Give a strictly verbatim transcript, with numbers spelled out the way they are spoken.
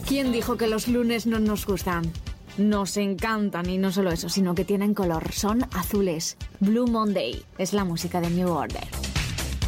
¿Quién dijo que los lunes no nos gustan? Nos encantan, y no solo eso, sino que tienen color. Son azules. Blue Monday es la música de New Order.